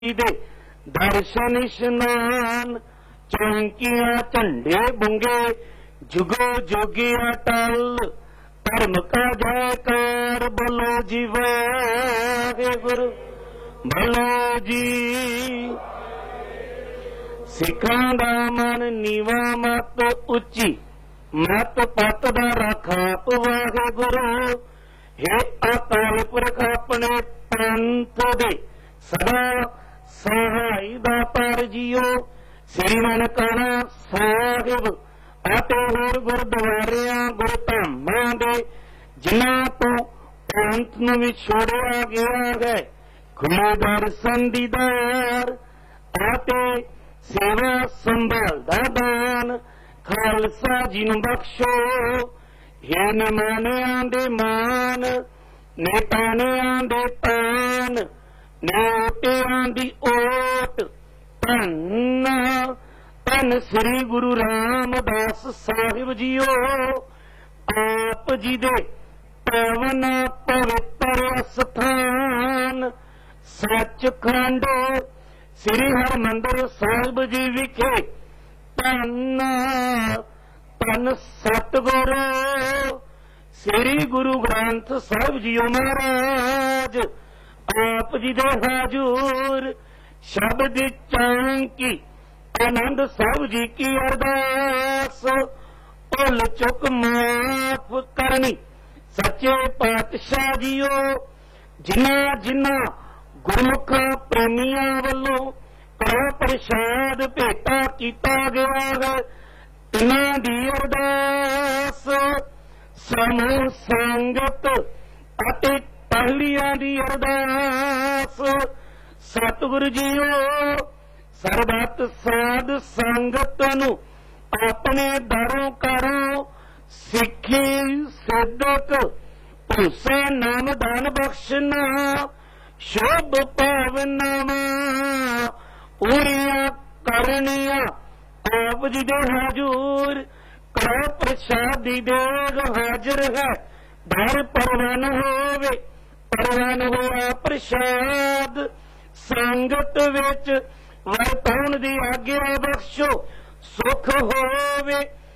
दे दर्शन स्नान चौंकियां झंडे बुंगे जुगो जुगी अटल धर्म का जयकार बोलो जी वाहेगुरु बोलो जी। सिखां दा मन नीवा मत उच्ची मत पत दा रखा वाहेगुरु। हे अकाल पुरख अपने पंथ दे सदा सहाय दातार जीओ। श्री ननकाना साहिब ਅਤੇ ਹੋਰ ਗੁਰਦੁਆਰਿਆਂ ਗੁਰਧਾਮਾਂ ਦੇ ਜਿਨ੍ਹਾਂ ਤੋਂ ਪੰਥ ਨੂੰ ਵਿਛੋੜਿਆ ਗਿਆ ਹੈ ਖੁੱਲੇ ਦਰਸ਼ਨ ਦੀਦਾਰ ਅਤੇ ਸੇਵਾ ਸੰਭਾਲ ਦਾ ਦਾਨ ਖਾਲਸਾ ਜੀ ਨੂੰ ਬਖਸ਼ੋ। ਇਹ ਨਿਮਾਣਿਆਂ ਦੇ ਮਾਨ ਨੇਤਾਣਿਆਂ ਦੇ ਤਾਨ ਨੇਤਿਆਂ ਦੀ ਓਟ ਧੰਨ ਧੰਨ श्री गुरु रामदास साहिब जीओ। आप जी दे पावन पवित्र स्थान सचखंड श्री हरमंदिर साहिब जी विखे धन धन सतगुरु श्री गुरु ग्रंथ साहिब जीओ महाराज। आप जी दे हाजूर शब्द चांकी आनंद साहब जी की अरदास भुल चुक माफ करनी सच्चे पातशाह जीओ। जिन्ना जिन्ना गुरमुख प्रेमिया वालों करो प्रसाद भेटा किया गया है तिन्हां दी अरदास समूह संगत अते टहलियां दी अरदास सतगुरु जीओ। सरबत साध संगत नू अपने दरों करो सिखी सिद्धक भूसा नाम दान बख्शना शुभ पावनावा पूरिया करनिया। आप जी दे हाजूर करो प्रसादी देग हाजिर है दर परवान होवे परवान होया प्रसाद संगत विच वरताउण दी आग्या बख्शो सुख होवे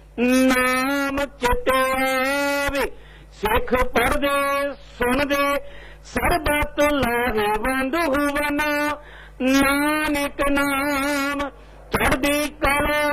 नाम चिते आवे। सिख पढ़दे सुनदे सरबत लाहे बंद हुवना नानक नाम चढ़दी कला